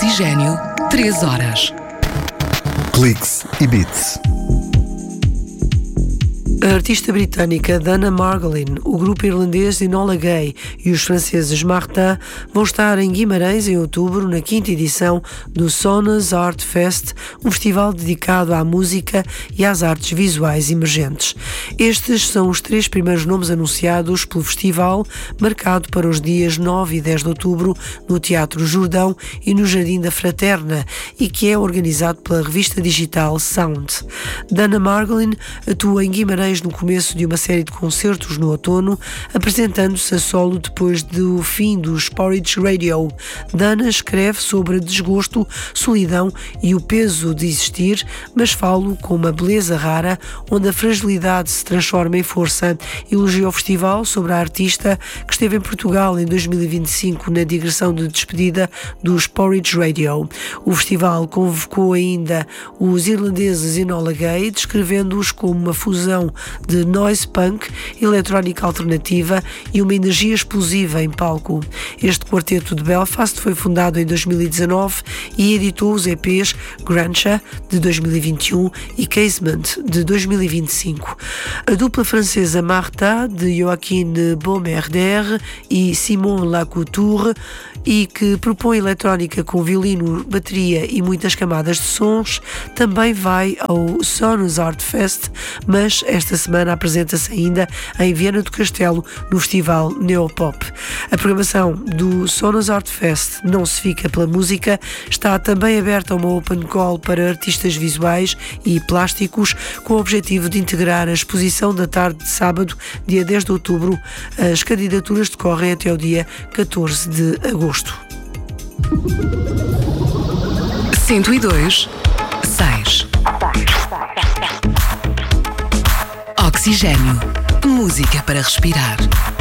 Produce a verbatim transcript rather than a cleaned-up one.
Oxigênio, três horas. Cliques e Beats. A artista britânica Dana Margolin, o grupo irlandês Enola Gay e os franceses Martin vão estar em Guimarães em outubro na quinta edição do Sonas Art Fest, um festival dedicado à música e às artes visuais emergentes. Estes são os três primeiros nomes anunciados pelo festival, marcado para os dias nove e dez de outubro no Teatro Jordão e no Jardim da Fraterna, e que é organizado pela revista digital Sound. Dana Margolin atua em Guimarães no começo de uma série de concertos no outono, apresentando-se a solo depois do fim do Porridge Radio. Dana escreve sobre desgosto, solidão e o peso de existir, mas falo com uma beleza rara, onde a fragilidade se transforma em força. Elogia o festival sobre a artista que esteve em Portugal em dois mil e vinte e cinco na digressão de despedida dos Porridge Radio. O festival convocou ainda os irlandeses Enola Gay, descrevendo-os como uma fusão de noise punk, eletrónica alternativa e uma energia explosiva em palco. Este quarteto de Belfast foi fundado em dois mil e dezanove e editou os E Ps Grancha, de dois mil e vinte e um, e Casement, de dois mil e vinte e cinco. A dupla francesa Martha, de Joaquin Beaumerder e Simon Lacouture, e que propõe eletrónica com violino, bateria e muitas camadas de sons, também vai ao Sonas Art Fest, mas esta semana apresenta-se ainda em Viana do Castelo, no festival Neopop. A programação do Sonas Art Fest não se fica pela música, está também aberta a uma open call para artistas visuais e plásticos, com o objetivo de integrar a exposição da tarde de sábado, dia dez de outubro. As candidaturas decorrem até o dia catorze de agosto. cento e dois, seis. Oxigênio. Música para respirar.